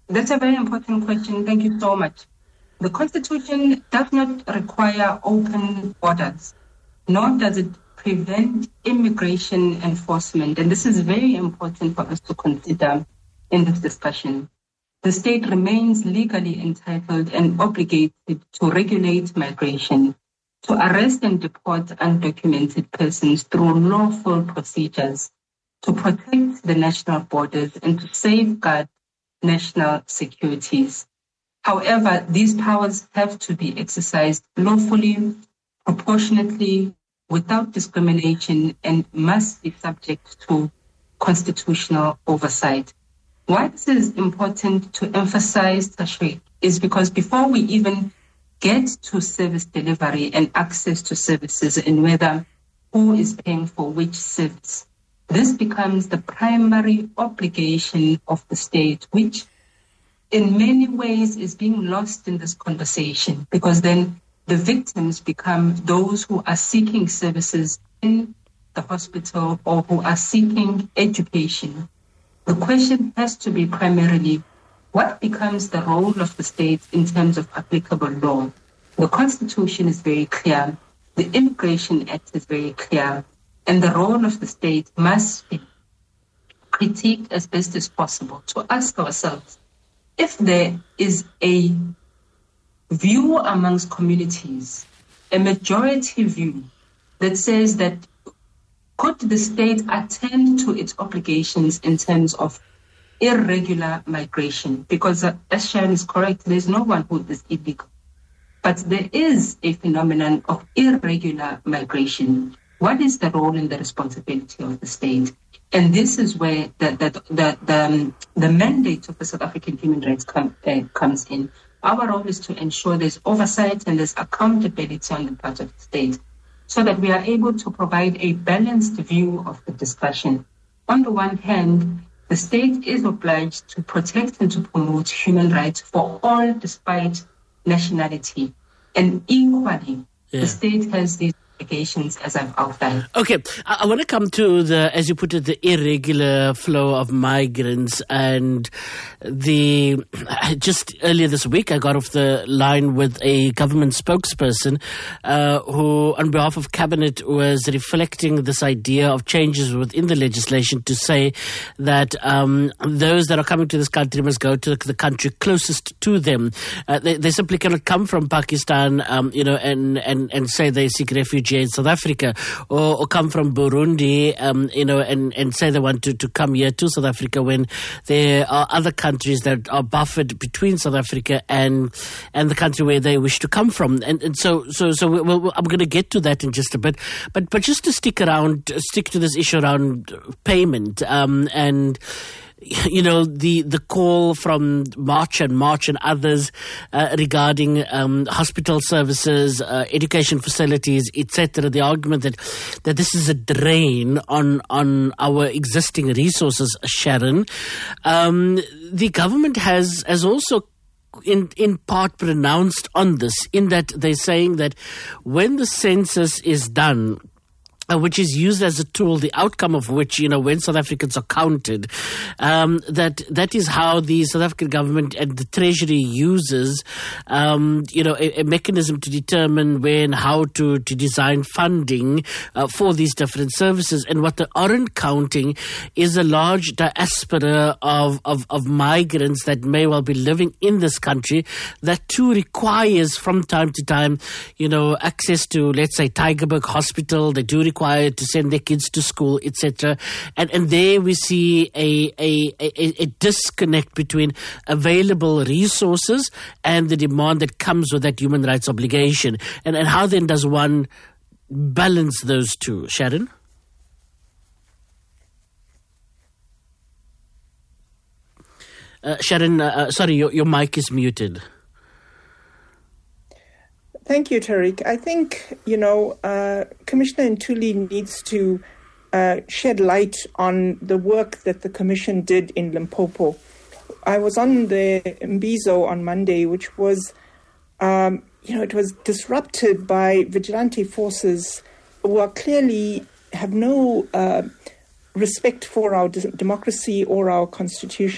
That's a very important question. Thank you so much. The Constitution does not require open borders, nor does it prevent immigration enforcement. And this is very important for us to consider in this discussion. The state remains legally entitled and obligated to regulate migration, to arrest and deport undocumented persons through lawful procedures, to protect the national borders, and to safeguard national securities. However, these powers have to be exercised lawfully, proportionately, without discrimination, and must be subject to constitutional oversight. Why this is important to emphasize, Tashreeq, is because before we even get to service delivery and access to services and whether who is paying for which service, this becomes the primary obligation of the state, which in many ways is being lost in this conversation, because then the victims become those who are seeking services in the hospital or who are seeking education. The question has to be primarily, what becomes the role of the state in terms of applicable law? The Constitution is very clear. The Immigration Act is very clear. And the role of the state must be critiqued as best as possible to ask ourselves, if there is a view amongst communities, a majority view that says that could the state attend to its obligations in terms of irregular migration? Because as Sharon is correct, there's no one who is illegal. But there is a phenomenon of irregular migration. What is the role and the responsibility of the state? And this is where the mandate of the South African human rights comes in. Our role is to ensure there's oversight and there's accountability on the part of the state, so that we are able to provide a balanced view of the discussion. On the one hand, the state is obliged to protect and to promote human rights for all, despite nationality. And equally, the state has these obligations, as I've outlined. Okay, I want to come to the, as you put it, the irregular flow of migrants. And just earlier this week, I got off the line with a government spokesperson who, on behalf of Cabinet, was reflecting this idea of changes within the legislation to say that those that are coming to this country must go to the country closest to them. They simply cannot come from Pakistan, and say they seek refuge in South Africa, or come from Burundi, and say they want to come here to South Africa, when there are other countries that are buffered between South Africa and the country where they wish to come from. And so I'm going to get to that in just a bit, but just to stick to this issue around payment, and the call from March and others regarding hospital services, education facilities, etc. The argument that this is a drain on our existing resources, Sharon. The government has also in part pronounced on this, in that they're saying that when the census is done, which is used as a tool, the outcome of which, when South Africans are counted, that is how the South African government and the Treasury uses, a mechanism to determine when, how to design funding for these different services. And what they aren't counting is a large diaspora of migrants that may well be living in this country, that too requires from time to time, access to, let's say, Tygerberg Hospital. They do required to send their kids to school, etc. And there we see a disconnect between available resources and the demand that comes with that human rights obligation. And how then does one balance those two, Sharon? Sharon, sorry, your mic is muted. Thank you, Tariq. I think, Commissioner Ntuli needs to shed light on the work that the Commission did in Limpopo. I was on the Mbizo on Monday, which was, it was disrupted by vigilante forces who are clearly have no respect for our democracy or our constitution.